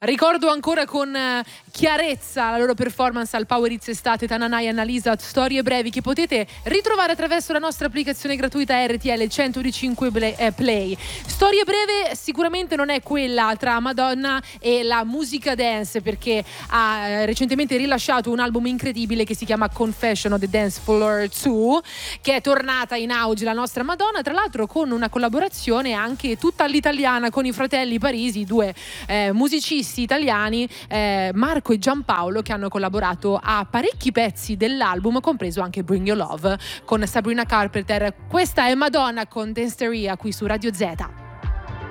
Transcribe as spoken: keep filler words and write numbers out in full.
Ricordo ancora con eh, chiarezza la loro performance al Power Hits Estate, Tananai e Annalisa, Storie brevi, che potete ritrovare attraverso la nostra applicazione gratuita R T L centodiciannove Play, eh, Play. Storie breve sicuramente non è quella tra Madonna e la musica dance, perché ha eh, recentemente rilasciato un album incredibile che si chiama Confession of the Dance Floor due, che è tornata in auge la nostra Madonna, tra l'altro con una collaborazione anche tutta all'italiana con i fratelli Parisi, due eh, musicisti italiani, eh, Marco e Giampaolo, che hanno collaborato a parecchi pezzi dell'album, compreso anche Bring Your Love con Sabrina Carpenter. Questa è Madonna con Danceteria qui su Radio Z.